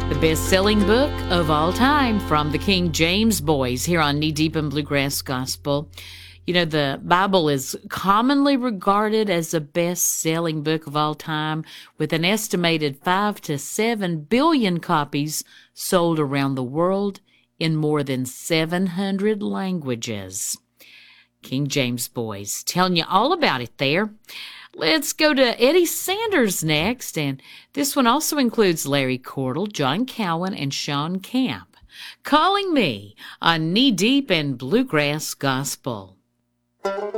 The best-selling book of all time from the King James Boys here on Knee Deep in Bluegrass Gospel. You know, the Bible is commonly regarded as the best-selling book of all time, with an estimated 5 to 7 billion copies sold around the world in more than 700 languages. King James Boys, telling you all about it there. Let's go to Eddie Sanders next, and this one also includes Larry Cordell, John Cowan, and Sean Camp. Calling Me on Knee Deep in Bluegrass Gospel.